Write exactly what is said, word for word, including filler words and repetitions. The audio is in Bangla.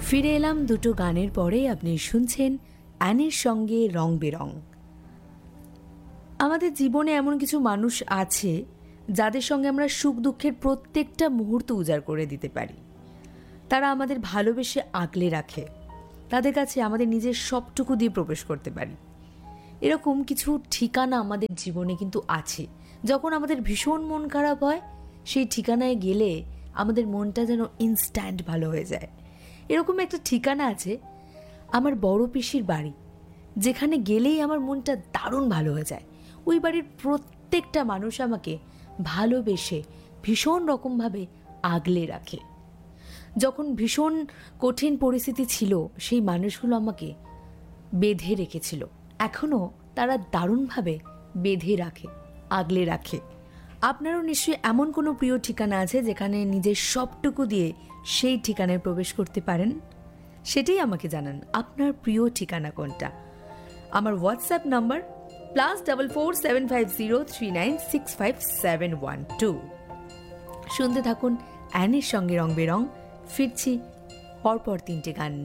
ফিরে এলাম দুটো গানের পরে। আপনি শুনছেন অ্যানির সঙ্গে রং বেরং। আমাদের জীবনে এমন কিছু মানুষ আছে যাদের সঙ্গে আমরা সুখ দুঃখের প্রত্যেকটা মুহূর্ত উজাড় করে দিতে পারি। তারা আমাদের ভালোবেসে আগলে রাখে, তাদের কাছে আমাদের নিজের সবটুকু দিয়ে প্রবেশ করতে পারি। এরকম কিছু ঠিকানা আমাদের জীবনে কিন্তু আছে। যখন আমাদের ভীষণ মন খারাপ হয়, সেই ঠিকানায় গেলে আমাদের মনটা যেন ইনস্ট্যান্ট ভালো হয়ে যায়। এরকম একটা ঠিকানা আছে আমার বড় পিসির বাড়ি, যেখানে গেলেই আমার মনটা দারুণ ভালো হয়ে যায়। ওই বাড়ির প্রত্যেকটা মানুষ আমাকে ভালোবেসে ভীষণ রকমভাবে আগলে রাখে। যখন ভীষণ কঠিন পরিস্থিতি ছিল, সেই মানুষগুলো আমাকে বেঁধে রেখেছিল। এখনও তারা দারুণভাবে বেঁধে রাখে, আগলে রাখে। আপনারও নিশ্চয়ই এমন কোনো প্রিয় ঠিকানা আছে যেখানে নিজের সবটুকু দিয়ে সেই ঠিকানায় প্রবেশ করতে পারেন। সেটাই আমাকে জানান, আপনার প্রিয় ঠিকানা কোনটা। আমার WhatsApp number plus double four seven five zero three nine six five seven one two. শুনতে থাকুন অ্যানির সঙ্গে রং বেরং। ফিরছি পরপর তিনটে গান।